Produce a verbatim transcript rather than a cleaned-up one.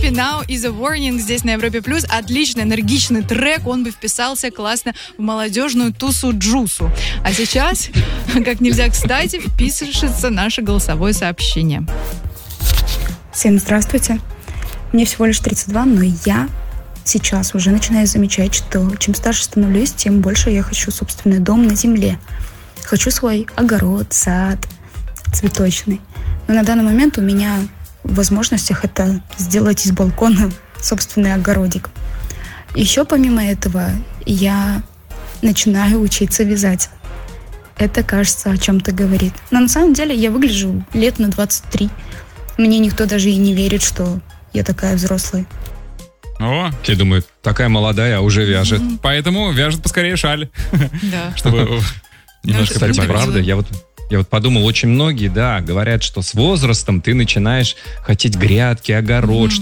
Maybe Now is a Warning здесь на Европе Плюс. Отличный, энергичный трек. Он бы вписался классно в молодежную тусу-джусу. А сейчас, как нельзя кстати, вписывается наше голосовое сообщение. Всем здравствуйте. Мне всего лишь тридцать два, но я сейчас уже начинаю замечать, что чем старше становлюсь, тем больше я хочу собственный дом на земле. Хочу свой огород, сад цветочный. Но на данный момент у меня в возможностях это сделать из балкона собственный огородик. Еще помимо этого я начинаю учиться вязать. Это, кажется, о чем-то говорит. Но на самом деле я выгляжу лет на двадцать три. Мне никто даже и не верит, что я такая взрослая. О, я думаю, такая молодая, а уже вяжет. Mm-hmm. Поэтому вяжет поскорее шаль. Да. Чтобы немножко... Кстати, правда, я вот... Я вот подумал, очень многие, да, говорят, что с возрастом ты начинаешь хотеть грядки, огород, mm-hmm.